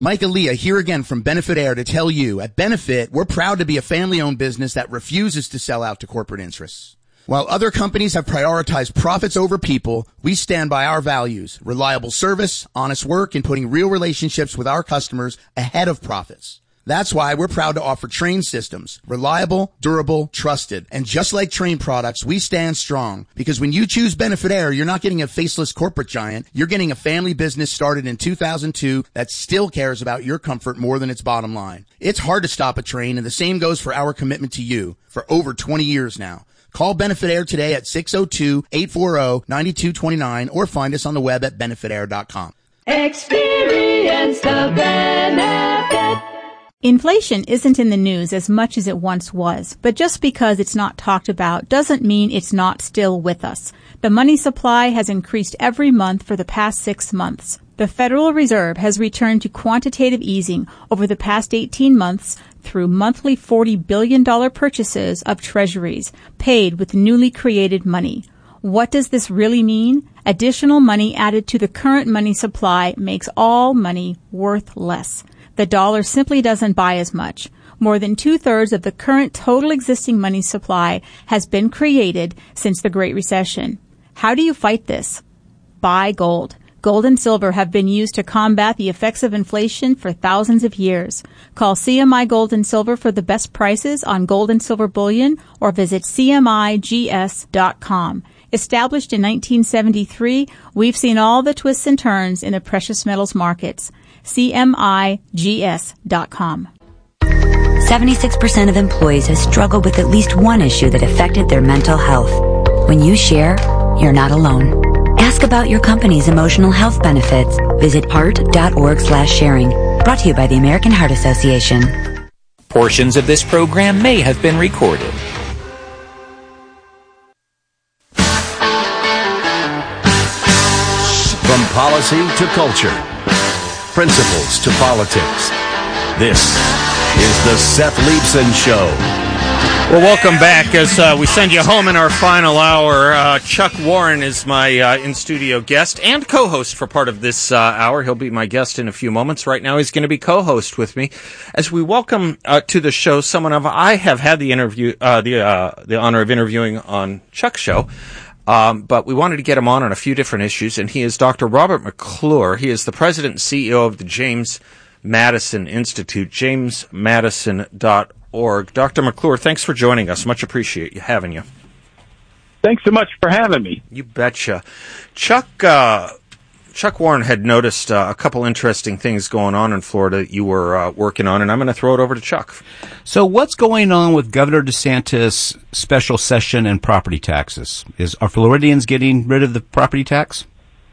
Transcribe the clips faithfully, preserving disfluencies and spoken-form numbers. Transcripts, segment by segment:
Mike Aaliyah here again from Benefit Air to tell you, at Benefit, we're proud to be a family-owned business that refuses to sell out to corporate interests. While other companies have prioritized profits over people, we stand by our values, reliable service, honest work, and putting real relationships with our customers ahead of profits. That's why we're proud to offer Trane systems, reliable, durable, trusted. And just like Trane products, we stand strong. Because when you choose Benefit Air, you're not getting a faceless corporate giant. You're getting a family business started in two thousand two that still cares about your comfort more than its bottom line. It's hard to stop a Trane, and the same goes for our commitment to you for over twenty years now. Call Benefit Air today at six oh two, eight four oh, nine two two nine or find us on the web at benefit air dot com. Experience the benefit. Inflation isn't in the news as much as it once was, but just because it's not talked about doesn't mean it's not still with us. The money supply has increased every month for the past six months. The Federal Reserve has returned to quantitative easing over the past eighteen months through monthly forty billion dollars purchases of treasuries paid with newly created money. What does this really mean? Additional money added to the current money supply makes all money worth less. The dollar simply doesn't buy as much. More than two-thirds of the current total existing money supply has been created since the Great Recession. How do you fight this? Buy gold. Gold and silver have been used to combat the effects of inflation for thousands of years. Call C M I Gold and Silver for the best prices on gold and silver bullion or visit C M I G S dot com. Established in nineteen seventy-three, we've seen all the twists and turns in the precious metals markets. C M I G S dot com. seventy-six percent of employees have struggled with at least one issue that affected their mental health. When you share, you're not alone. Ask about your company's emotional health benefits. Visit heart dot org slash sharing. Brought to you by the American Heart Association. Portions of this program may have been recorded. From policy to culture, principles to politics, this is the Seth Leibsohn Show. Well, welcome back as uh, we send you home in our final hour. Uh, Chuck Warren is my uh, in-studio guest and co-host for part of this uh, hour. He'll be my guest in a few moments. Right now, he's going to be co-host with me as we welcome uh, to the show someone of I have had the interview, uh, the uh, the honor of interviewing on Chuck's show. Um, but we wanted to get him on on a few different issues, and he is Doctor Robert McClure. He is the president and C E O of the James Madison Institute, james madison dot org. Doctor McClure, thanks for joining us. Much appreciate you having you. Thanks so much for having me. You betcha. Chuck, uh, Chuck Warren had noticed uh, a couple interesting things going on in Florida that you were uh, working on, and I'm going to throw it over to Chuck. So what's going on with Governor DeSantis' special session and property taxes? Is Are Floridians getting rid of the property tax?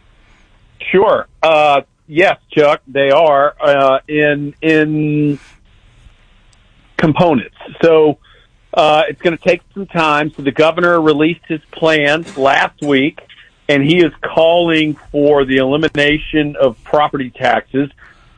Sure. Uh, yes, Chuck, they are uh, in in components. So uh, it's going to take some time. So the governor released his plans last week, and he is calling for the elimination of property taxes.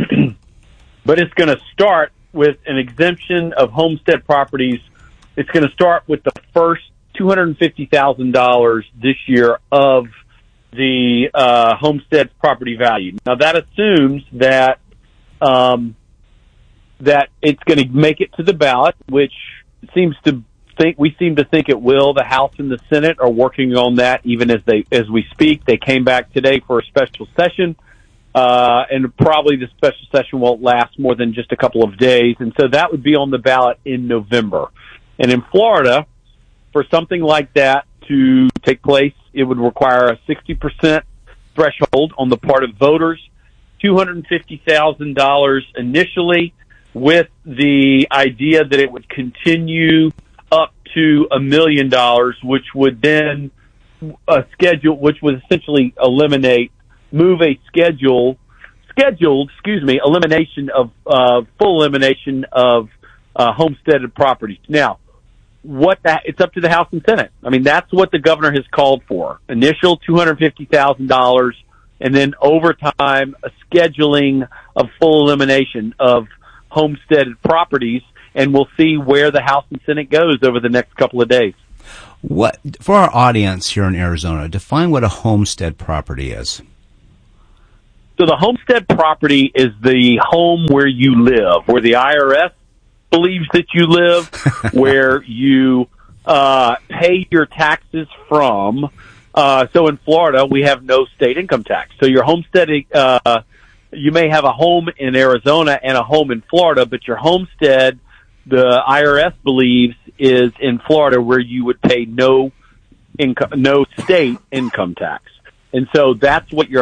But it's going to start with an exemption of homestead properties. It's going to start with the first two hundred fifty thousand dollars this year of the uh, homestead property value. Now, that assumes that um, that it's going to make it to the ballot, which seems to think we seem to think it will. The House and the Senate are working on that even as they as we speak. They came back today for a special session, uh, and probably the special session won't last more than just a couple of days. And so that would be on the ballot in November. And in Florida, for something like that to take place, it would require a sixty percent threshold on the part of voters, two hundred fifty thousand dollars initially, with the idea that it would continue up to a million dollars, which would then uh, schedule, which would essentially eliminate, move a schedule, scheduled, excuse me, elimination of, uh, full elimination of uh, homesteaded properties. Now, what that, it's up to the House and Senate. I mean, that's what the governor has called for. Initial two hundred fifty thousand dollars, and then over time, a scheduling of full elimination of homesteaded properties, and we'll see where the House and Senate goes over the next couple of days. What, for our audience here in Arizona, define what a homestead property is. So the homestead property is the home where you live, where the I R S believes that you live, where you uh, pay your taxes from. Uh, so in Florida, we have no state income tax. So your homestead, uh, you may have a home in Arizona and a home in Florida, but your homestead, the I R S believes, is in Florida, where you would pay no income, no state income tax. And so that's what your